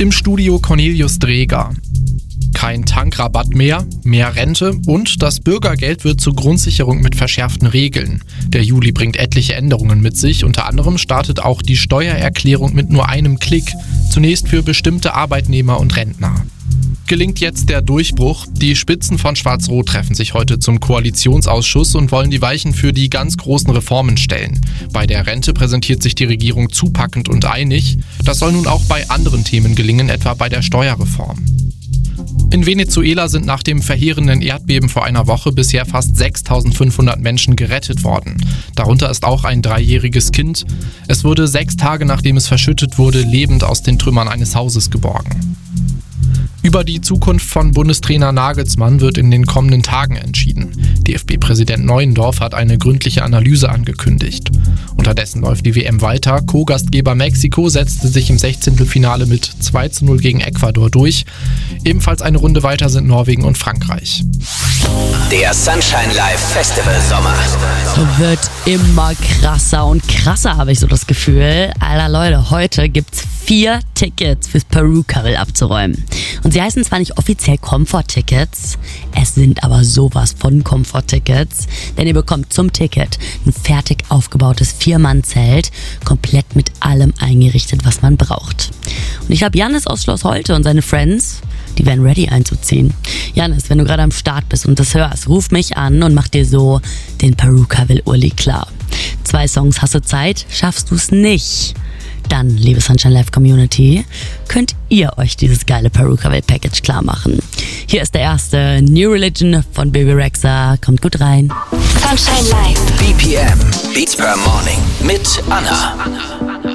Im Studio Cornelius Dreger. Kein Tankrabatt mehr Rente und das Bürgergeld wird zur Grundsicherung mit verschärften Regeln. Der Juli bringt etliche Änderungen mit sich, unter anderem startet auch die Steuererklärung mit nur einem Klick, zunächst für bestimmte Arbeitnehmer und Rentner. Gelingt jetzt der Durchbruch? Die Spitzen von Schwarz-Rot treffen sich heute zum Koalitionsausschuss und wollen die Weichen für die ganz großen Reformen stellen. Bei der Rente präsentiert sich die Regierung zupackend und einig. Das soll nun auch bei anderen Themen gelingen, etwa bei der Steuerreform. In Venezuela sind nach dem verheerenden Erdbeben vor einer Woche bisher fast 6.500 Menschen gerettet worden. Darunter ist auch ein 3-jähriges Kind. Es wurde 6 Tage nachdem es verschüttet wurde, lebend aus den Trümmern eines Hauses geborgen. Über die Zukunft von Bundestrainer Nagelsmann wird in den kommenden Tagen entschieden. DFB-Präsident Neuendorf hat eine gründliche Analyse angekündigt. Unterdessen läuft die WM weiter. Co-Gastgeber Mexiko setzte sich im 16. Finale mit 2:0 gegen Ecuador durch. Ebenfalls eine Runde weiter sind Norwegen und Frankreich. Der Sunshine Live Festival Sommer wird immer krasser und krasser, habe ich so das Gefühl. Alter Leute, heute gibt's 4 Tickets fürs Peru-Carvel abzuräumen. Und sie heißen zwar nicht offiziell Comfort-Tickets, es sind aber sowas von Comfort-Tickets, denn ihr bekommt zum Ticket ein fertig aufgebautes 4-Mann-Zelt, komplett mit allem eingerichtet, was man braucht. Und ich habe Jannis aus Schloss Holte und seine Friends, die werden ready einzuziehen. Jannis, wenn du gerade am Start bist und das hörst, ruf mich an und mach dir so den Peru-Carvel-Urli klar. 2 Songs hast du Zeit, schaffst du es nicht? Dann, liebe Sunshine Live Community, könnt ihr euch dieses geile Peru-Carvel Package klar machen. Hier ist der erste, New Religion von Bebe Rexha. Kommt gut rein. Sunshine Live. BPM, Beats per Morning mit Anna.